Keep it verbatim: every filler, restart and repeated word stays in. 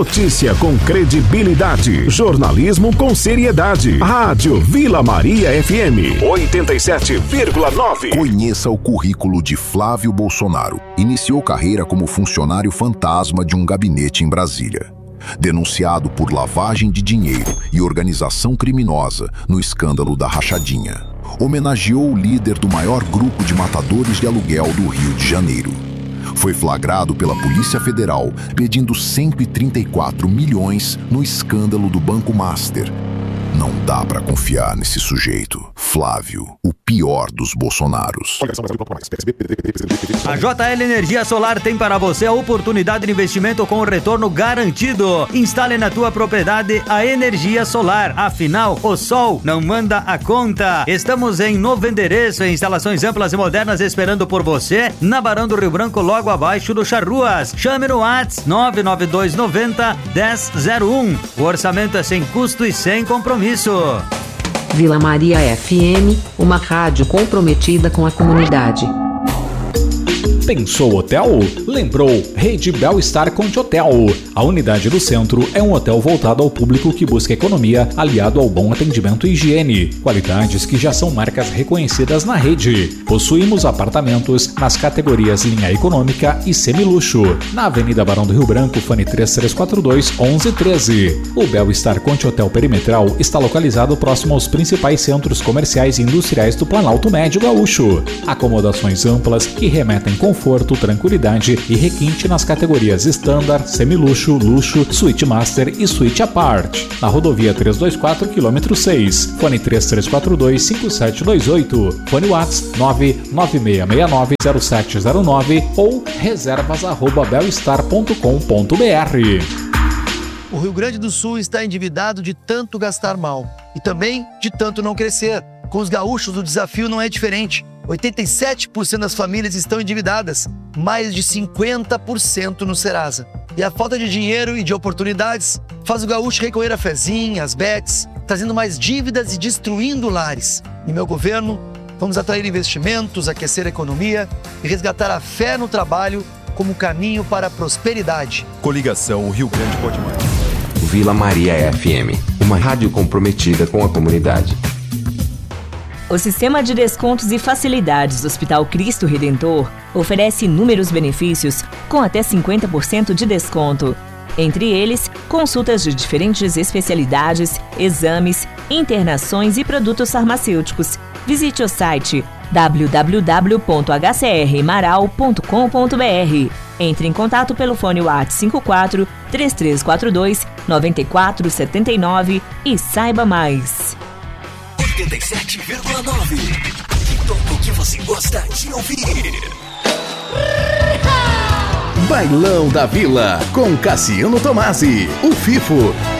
Notícia com credibilidade. Jornalismo com seriedade. Rádio Vila Maria F M oitenta e sete vírgula nove. Conheça o currículo de Flávio Bolsonaro. Iniciou carreira como funcionário fantasma de um gabinete em Brasília. Denunciado por lavagem de dinheiro e organização criminosa no escândalo da rachadinha. Homenageou o líder do maior grupo de matadores de aluguel do Rio de Janeiro. Foi flagrado pela Polícia Federal pedindo cento e trinta e quatro milhões no escândalo do Banco Master. Não dá pra confiar nesse sujeito. Flávio, o pior dos Bolsonaros. A J L Energia Solar tem para você a oportunidade de investimento com retorno garantido. Instale na tua propriedade a energia solar. Afinal, o sol não manda a conta. Estamos em novo endereço, em instalações amplas e modernas esperando por você, na Barão do Rio Branco, logo abaixo do Charruas. Chame no WhatsApp nove nove dois nove zero, um zero zero um. O orçamento é sem custo e sem compromisso. Vila Maria F M, uma rádio comprometida com a comunidade. Pensou hotel? Lembrou Rede Bel-Estar Conte Hotel. A unidade do centro é um hotel voltado ao público que busca economia, aliado ao bom atendimento e higiene. Qualidades que já são marcas reconhecidas na rede. Possuímos apartamentos nas categorias linha econômica e semiluxo. Na Avenida Barão do Rio Branco, fone três três quatro dois, um um um três. O Bel-Estar Conte Hotel Perimetral está localizado próximo aos principais centros comerciais e industriais do Planalto Médio Gaúcho. Acomodações amplas que remetem conforto, tranquilidade e requinte nas categorias Standard, Semiluxo, Luxo, Suite Master e Suite Apart. Na rodovia trezentos e vinte e quatro, quilômetro seis. Fone três três quatro dois, cinco sete dois oito. Fone WhatsApp nove nove seis seis nove zero sete zero nove ou reservas arroba belstar ponto com ponto b r. O Rio Grande do Sul está endividado de tanto gastar mal e também de tanto não crescer. Com os gaúchos, o desafio não é diferente. oitenta e sete por cento das famílias estão endividadas, mais de cinquenta por cento no Serasa. E a falta de dinheiro e de oportunidades faz o gaúcho recorrer a fezinha, às bets, trazendo mais dívidas e destruindo lares. Em meu governo, vamos atrair investimentos, aquecer a economia e resgatar a fé no trabalho como caminho para a prosperidade. Coligação Rio Grande Pode Mais. Vila Maria F M, uma rádio comprometida com a comunidade. O Sistema de Descontos e Facilidades do Hospital Cristo Redentor oferece inúmeros benefícios com até cinquenta por cento de desconto. Entre eles, consultas de diferentes especialidades, exames, internações e produtos farmacêuticos. Visite o site w w w ponto h c r maral ponto com ponto b r. Entre em contato pelo fone WhatsApp cinco quatro três três quatro dois nove quatro sete nove e saiba mais. oitenta e sete vírgula nove. E toca o que você gosta de ouvir. Bailão da Vila, com Cassiano Tomasi, o Fifo.